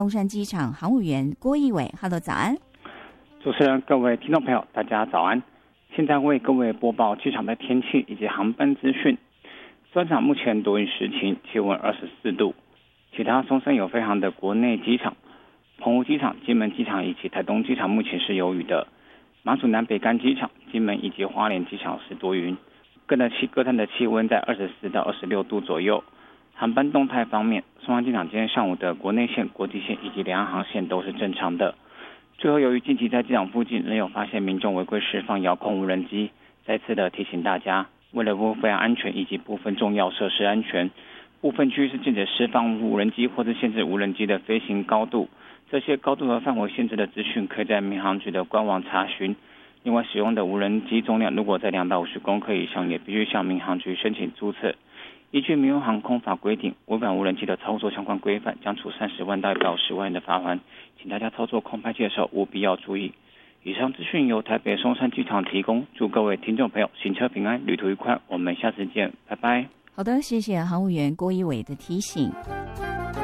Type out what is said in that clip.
松山机场航务员郭义伟 ，Hello， 早安。 主持人、各位听众朋友，大家早安。现在为各位播报机场的天气以及航班资讯。机场目前多云时晴，气温24度。其他松山有飞航的国内机场，澎湖机场、金门机场以及台东机场目前是有雨的。马祖南北干机场、金门以及花莲机场是多云。各站的气温在24到26度左右。航班动态方面，松山机场今天上午的国内线、国际线以及两岸航线都是正常的。最后，由于近期在机场附近仍有发现民众违规释放遥控无人机，再次的提醒大家，为了飞行安全以及部分重要设施安全，部分区域是禁止释放无人机或是限制无人机的飞行高度。这些高度和范围限制的资讯可以在民航局的官网查询。另外，使用的无人机重量如果在250公克以上，也必须向民航局申请注册。依据民用航空法规定，违反无人机的操作相关规范，将处30万到150万元的罚款，请大家操作空拍机的时候务必要注意。以上资讯由台北松山机场提供，祝各位听众朋友行车平安，旅途愉快，我们下次见，拜拜。 好的，谢谢航务员郭义伟的提醒。